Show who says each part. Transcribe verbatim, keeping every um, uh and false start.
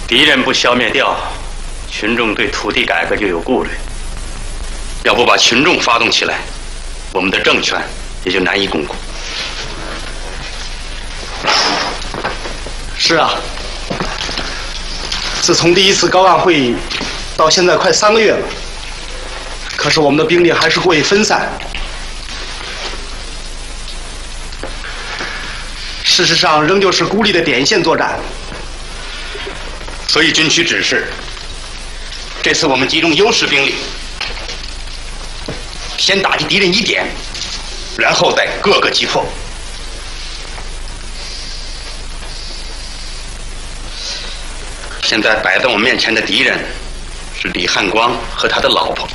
Speaker 1: 敌人不消灭掉，群众对土地改革就有顾虑。要不把群众发动起来，我们的政权也就难以巩固。
Speaker 2: 是啊，自从第一次高岸会议到现在快三个月了，可是我们的兵力还是过于分散。事实上，仍旧是孤立的点线作战。
Speaker 1: 所以军区指示，这次我们集中优势兵力，先打击敌人一点，然后再各个击破。现在摆在我们面前的敌人是李汉光和他的老婆。